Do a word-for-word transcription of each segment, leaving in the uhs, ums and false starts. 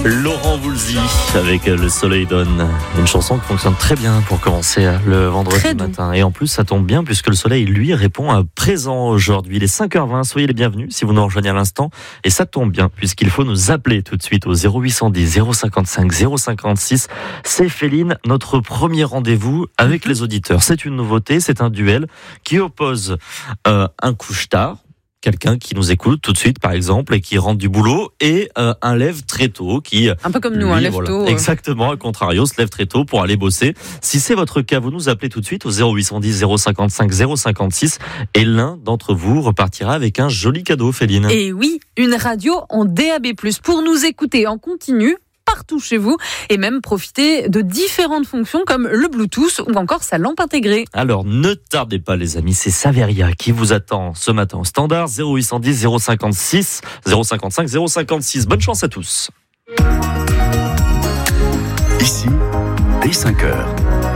Laurent Voulzy avec Le Soleil donne, une chanson qui fonctionne très bien pour commencer le vendredi matin. Et en plus, ça tombe bien puisque le soleil, lui, répond à présent aujourd'hui. Il est cinq heures vingt, soyez les bienvenus si vous nous rejoignez à l'instant. Et ça tombe bien puisqu'il faut nous appeler tout de suite au zéro huit cent dix zéro cinquante-cinq zéro cinquante-six. C'est Féline, notre premier rendez-vous avec les auditeurs. C'est une nouveauté, c'est un duel qui oppose euh, un couche-tard, quelqu'un qui nous écoute tout de suite, par exemple, et qui rentre du boulot, et euh, un lève très tôt, qui... Un peu comme nous, lui, un lève voilà, tôt. Exactement, à contrario, se lève très tôt pour aller bosser. Si c'est votre cas, vous nous appelez tout de suite au zéro huit cent dix zéro cinquante-cinq zéro cinquante-six, et l'un d'entre vous repartira avec un joli cadeau, Féline. Et oui, une radio en D A B plus, pour nous écouter en continu, partout chez vous, et même profiter de différentes fonctions comme le Bluetooth ou encore sa lampe intégrée. Alors ne tardez pas les amis, c'est Saveria qui vous attend ce matin au standard zéro huit cent dix zéro cinquante-six zéro cinquante-cinq zéro cinquante-six. Bonne chance à tous. Ici, dès cinq heures.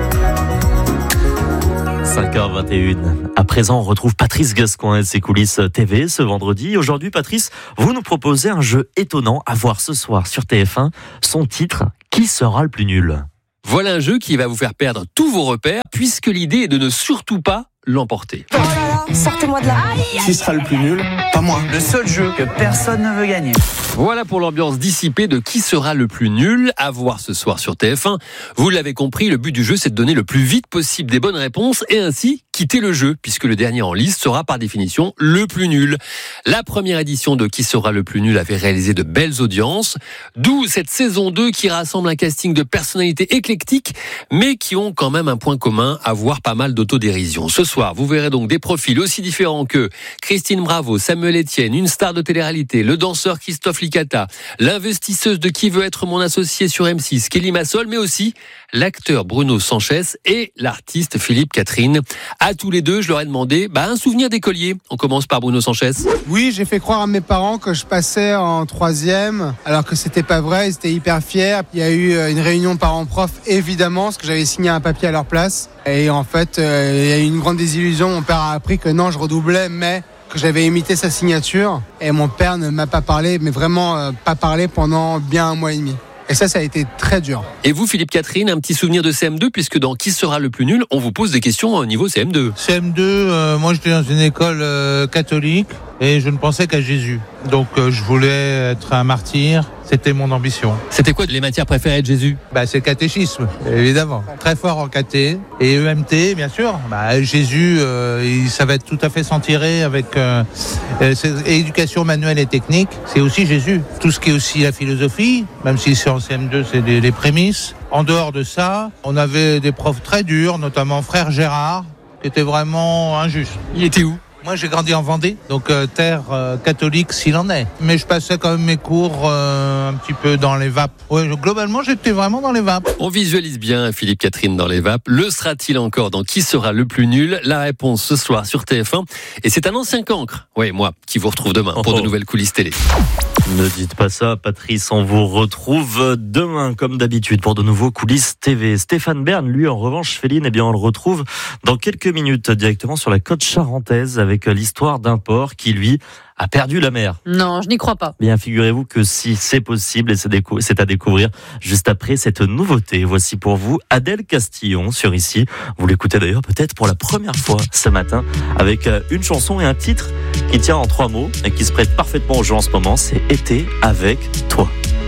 cinq heures vingt et une. À présent, on retrouve Patrice Gascoin et ses coulisses T V ce vendredi. Aujourd'hui, Patrice, vous nous proposez un jeu étonnant à voir ce soir sur T F un. Son titre, Qui sera le plus nul ? Voilà un jeu qui va vous faire perdre tous vos repères, puisque l'idée est de ne surtout pas l'emporter. Oh là là, sortez-moi de là. Qui sera le plus nul ? Pas moi. Le seul jeu que personne ne veut gagner. Voilà pour l'ambiance dissipée de Qui sera le plus nul, à voir ce soir sur T F un. Vous l'avez compris, le but du jeu, c'est de donner le plus vite possible des bonnes réponses et ainsi quitter le jeu, puisque le dernier en liste sera par définition le plus nul. La première édition de Qui sera le plus nul avait réalisé de belles audiences, d'où cette saison deux qui rassemble un casting de personnalités éclectiques, mais qui ont quand même un point commun, avoir pas mal d'autodérision. Ce soir, vous verrez donc des profils aussi différents que Christine Bravo, Samuel Etienne, une star de télé-réalité, le danseur Christophe Licata, l'investisseuse de Qui veut être mon associé sur M six, Kelly Massol, mais aussi l'acteur Bruno Sanchez et l'artiste Philippe Catherine. À tous les deux, je leur ai demandé bah, un souvenir d'écolier. On commence par Bruno Sanchez. Oui, j'ai fait croire à mes parents que je passais en troisième, alors que c'était pas vrai, ils étaient hyper fiers. Il y a eu une réunion parents-prof, évidemment, parce que j'avais signé un papier à leur place. Et en fait, euh, il y a eu une grande désillusion. Mon père a appris que non, je redoublais, mais que j'avais imité sa signature. Et mon père ne m'a pas parlé, mais vraiment euh, pas parlé pendant bien un mois et demi. Et ça, ça a été très dur. Et vous, Philippe Catherine, un petit souvenir de C M deux, puisque dans Qui sera le plus nul, on vous pose des questions au niveau C M deux. C M deux, euh, moi j'étais dans une école euh, catholique et je ne pensais qu'à Jésus. Donc euh, je voulais être un martyr, c'était mon ambition. C'était quoi les matières préférées de Jésus ? Bah, c'est le catéchisme, évidemment. Très fort en caté. Et E M T, bien sûr. Bah, Jésus, euh, il, ça va être tout à fait s'en tirer avec euh, euh, éducation manuelle et technique. C'est aussi Jésus. Tout ce qui est aussi la philosophie, même si c'est en C M deux, c'est des, des prémices. En dehors de ça, on avait des profs très durs, notamment Frère Gérard, qui était vraiment injuste. Il était où ? Moi, j'ai grandi en Vendée, donc euh, terre euh, catholique s'il en est. Mais je passais quand même mes cours euh, un petit peu dans les vapes. Ouais, globalement, j'étais vraiment dans les vapes. On visualise bien Philippe Catherine dans les vapes. Le sera-t-il encore dans Qui sera le plus nul ? La réponse ce soir sur T F un. Et c'est un ancien cancre, ouais, moi, qui vous retrouve demain pour oh. de nouvelles coulisses télé. Ne dites pas ça, Patrice. On vous retrouve demain, comme d'habitude, pour de nouveaux coulisses T V. Stéphane Bern, lui, en revanche, Féline, eh bien, on le retrouve dans quelques minutes, directement sur la côte charentaise, avec l'histoire d'un porc qui, lui, a perdu la mer. Non, je n'y crois pas. Bien, figurez-vous que si c'est possible, et c'est, décou- c'est à découvrir juste après cette nouveauté. Voici pour vous Adèle Castillon sur Ici. Vous l'écoutez d'ailleurs peut-être pour la première fois ce matin, avec une chanson et un titre qui tient en trois mots et qui se prête parfaitement au jeu en ce moment. C'est Été avec toi.